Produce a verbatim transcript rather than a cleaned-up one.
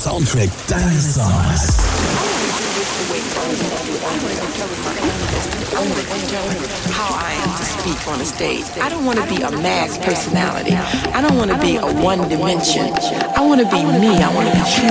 Soundtrack deines Sommers. I want to tell her how I am to speak on a stage. I don't want to be a mass personality. I don't want to be a one dimension. I want to be me. I want to be true.